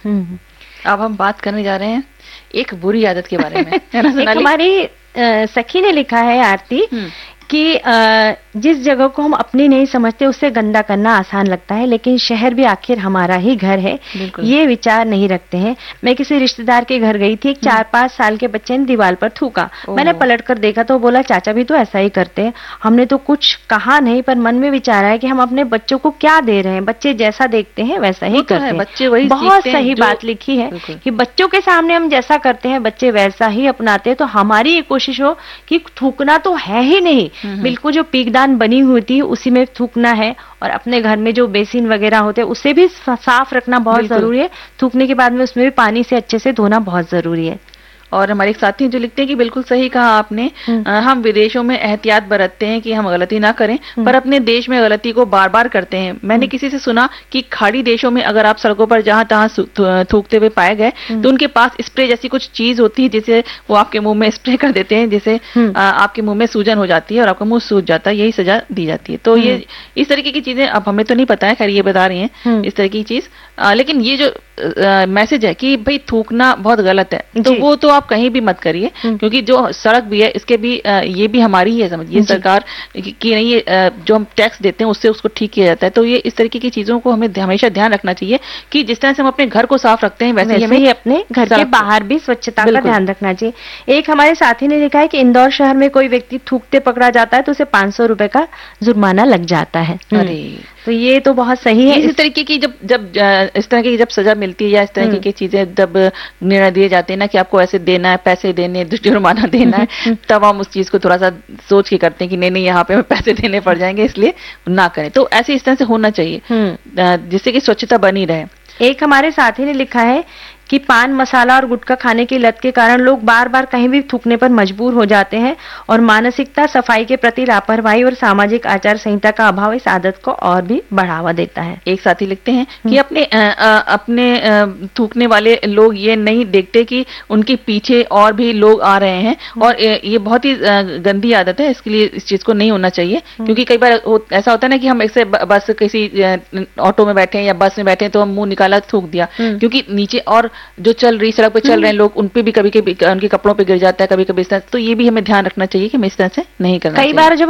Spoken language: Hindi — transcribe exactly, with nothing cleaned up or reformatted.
हम्म। अब हम बात करने जा रहे हैं एक बुरी आदत के बारे में, है ना एक सोनाली? हमारी अ, सखी ने लिखा है आरती हम्म। कि अ, जिस जगह को हम अपनी नहीं समझते उसे गंदा करना आसान लगता है, लेकिन शहर भी आखिर हमारा ही घर है, बिल्कुल। ये विचार नहीं रखते हैं। मैं किसी रिश्तेदार के घर गई थी, एक चार पांच साल के बच्चे ने दीवार पर थूका। मैंने पलट कर देखा तो बोला, चाचा भी तो ऐसा ही करते हैं। हमने तो कुछ कहा नहीं, पर मन में विचार आया कि हम अपने बच्चों को क्या दे रहे हैं, बच्चे जैसा देखते हैं वैसा ही करते हैं। बच्चे वही बहुत सही बात लिखी है कि बच्चों के सामने हम जैसा करते हैं बच्चे वैसा ही अपनाते हैं। तो हमारी ये कोशिश हो कि थूकना तो है ही नहीं, बिल्कुल जो पीकदान बनी हुई थी उसी में थूकना है, और अपने घर में जो बेसिन वगैरह होते हैं उसे भी साफ रखना बहुत जरूरी है। थूकने के बाद में उसमें भी पानी से अच्छे से धोना बहुत जरूरी है। और हमारे एक साथी जो लिखते हैं कि बिल्कुल सही कहा आपने, आ, हम विदेशों में एहतियात बरतते हैं कि हम गलती ना करें, पर अपने देश में गलती को बार बार करते हैं। मैंने किसी से सुना कि खाड़ी देशों में अगर आप सड़कों पर जहां तहां थूकते हुए पाए गए तो उनके पास स्प्रे जैसी कुछ चीज होती है जिसे वो आपके मुंह में स्प्रे कर देते हैं, जिससे आपके मुंह में सूजन हो जाती है और आपका मुंह सूज जाता है, यही सजा दी जाती है। तो ये इस तरीके की चीजें अब हमें तो नहीं पता है, खैर ये बता रही है इस तरह की चीज। लेकिन ये जो मैसेज है कि भाई थूकना बहुत गलत है, तो वो तो आप कहीं भी मत करिए, क्योंकि जो सड़क भी है इसके भी आ, ये भी हमारी ही है, समझिए सरकार की, की नहीं है, जो हम टैक्स देते हैं उससे उसको ठीक किया जाता है। तो ये इस तरीके की चीजों को हमें हमेशा ध्यान रखना चाहिए कि जिस तरह से हम अपने घर को साफ रखते हैं वैसे, वैसे ही हमें अपने घर के बाहर भी स्वच्छता का ध्यान रखना चाहिए। एक हमारे साथी ने लिखा है कि इंदौर शहर में कोई व्यक्ति थूकते पकड़ा जाता है तो उसे पांच सौ रुपए का जुर्माना लग जाता है। अरे तो ये तो बहुत सही है। इस तरीके की जब जब इस तरह की जब सजा मिलती है या इस तरह की चीजें जब निर्णय दिए जाते हैं ना कि आपको ऐसे देना है, पैसे देने, जुर्माना देना है, तब हम उस चीज को थोड़ा सा सोच के करते हैं कि नहीं नहीं यहाँ पे हमें पैसे देने पड़ जाएंगे, इसलिए ना करें। तो ऐसे इस तरह से होना चाहिए जिससे कि स्वच्छता बनी रहे। एक हमारे साथी ने लिखा है कि पान मसाला और गुटखा खाने की लत के कारण लोग बार बार कहीं भी थूकने पर मजबूर हो जाते हैं, और मानसिकता, सफाई के प्रति लापरवाही और सामाजिक आचार संहिता का अभाव इस आदत को और भी बढ़ावा देता है। एक साथी लिखते हैं कि अपने आ, आ, अपने थूकने वाले लोग ये नहीं देखते कि उनके पीछे और भी लोग आ रहे हैं, और ये बहुत ही गंदी आदत है, इसके लिए इस चीज को नहीं होना चाहिए। क्योंकि कई बार ऐसा होता है ना कि हम ऐसे बस किसी ऑटो में बैठे हैं या बस में बैठे हैं तो हम मुंह निकाला थूक दिया, क्योंकि नीचे और जो चल रही सड़क पे चल रहे हैं लोग, उन पे भी कभी कभी उनके कपड़ों पे गिर जाता है कभी कभी इस तरह। तो ये भी हमें ध्यान रखना चाहिए कि हमें इस तरह से नहीं करना चाहिए। कई बार जब